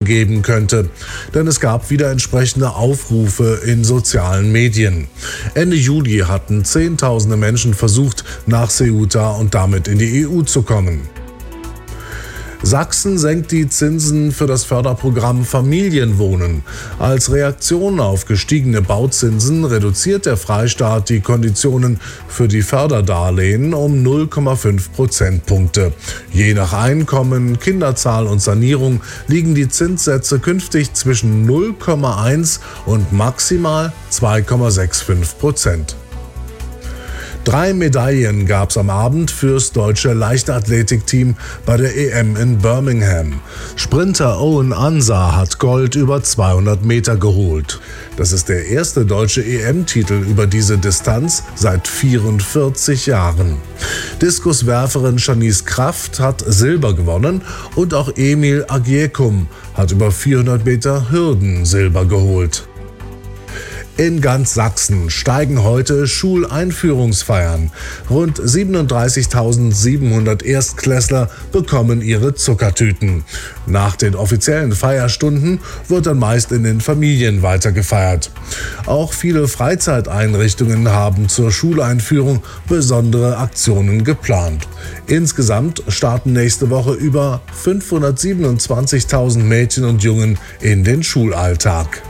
geben könnte. Denn es gab wieder entsprechende Aufrufe in sozialen Medien. Ende Juli hatten Zehntausende Menschen versucht, nach Ceuta und damit in die EU zu kommen. Sachsen senkt die Zinsen für das Förderprogramm Familienwohnen. Als Reaktion auf gestiegene Bauzinsen reduziert der Freistaat die Konditionen für die Förderdarlehen um 0,5 Prozentpunkte. Je nach Einkommen, Kinderzahl und Sanierung liegen die Zinssätze künftig zwischen 0,1 und maximal 2,65%. 3 Medaillen gab es am Abend fürs deutsche Leichtathletikteam bei der EM in Birmingham. Sprinter Owen Ansah hat Gold über 200 Meter geholt. Das ist der erste deutsche EM-Titel über diese Distanz seit 44 Jahren. Diskuswerferin Janice Kraft hat Silber gewonnen und auch Emil Agiekum hat über 400 Meter Hürden Silber geholt. In ganz Sachsen steigen heute Schuleinführungsfeiern. Rund 37.700 Erstklässler bekommen ihre Zuckertüten. Nach den offiziellen Feierstunden wird dann meist in den Familien weitergefeiert. Auch viele Freizeiteinrichtungen haben zur Schuleinführung besondere Aktionen geplant. Insgesamt starten nächste Woche über 527.000 Mädchen und Jungen in den Schulalltag.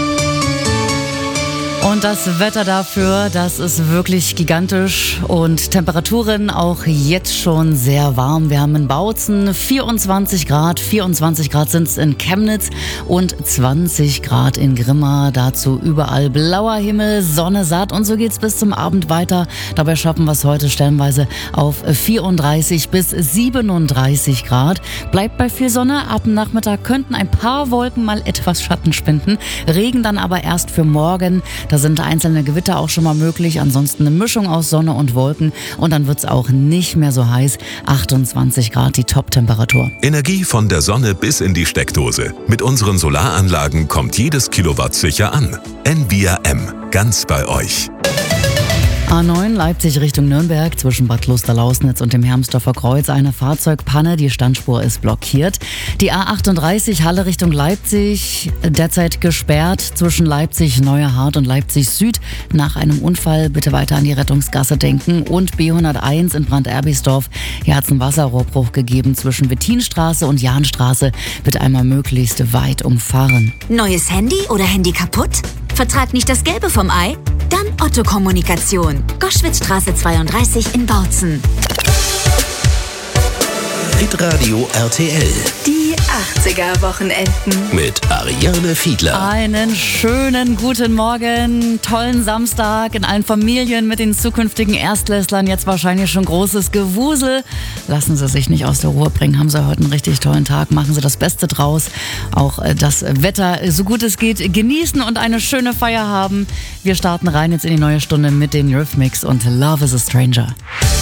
Und das Wetter dafür, das ist wirklich gigantisch und Temperaturen auch jetzt schon sehr warm. Wir haben in Bautzen 24 Grad sind es in Chemnitz und 20 Grad in Grimma. Dazu überall blauer Himmel, Sonne satt und so geht's bis zum Abend weiter. Dabei schaffen wir es heute stellenweise auf 34 bis 37 Grad. Bleibt bei viel Sonne. Ab Nachmittag könnten ein paar Wolken mal etwas Schatten spenden. Regen dann aber erst für morgen. Da sind einzelne Gewitter auch schon mal möglich. Ansonsten eine Mischung aus Sonne und Wolken. Und dann wird es auch nicht mehr so heiß. 28 Grad die Top-Temperatur. Energie von der Sonne bis in die Steckdose. Mit unseren Solaranlagen kommt jedes Kilowatt sicher an. Envia M. Ganz bei euch. A9 Leipzig Richtung Nürnberg zwischen Bad Klosterlausnitz und dem Hermsdorfer Kreuz eine Fahrzeugpanne, die Standspur ist blockiert. Die A38 Halle Richtung Leipzig derzeit gesperrt zwischen Leipzig Neuerhardt und Leipzig Süd nach einem Unfall. Bitte weiter an die Rettungsgasse denken. Und B101 in Brand-Erbisdorf, hier hat es einen Wasserrohrbruch gegeben zwischen Wettinstraße und Jahnstraße. Bitte einmal möglichst weit umfahren. Neues Handy oder Handy kaputt? Vertrag nicht das Gelbe vom Ei? Dann Otto Kommunikation. Goschwitzstraße 32 in Bautzen. Hitradio RTL. Die 80er-Wochenenden. Mit Ariane Fiedler. Einen schönen guten Morgen, tollen Samstag in allen Familien mit den zukünftigen Erstklässlern. Jetzt wahrscheinlich schon großes Gewusel. Lassen Sie sich nicht aus der Ruhe bringen. Haben Sie heute einen richtig tollen Tag. Machen Sie das Beste draus. Auch das Wetter, so gut es geht, genießen und eine schöne Feier haben. Wir starten rein jetzt in die neue Stunde mit den Eurythmics und Love is a Stranger.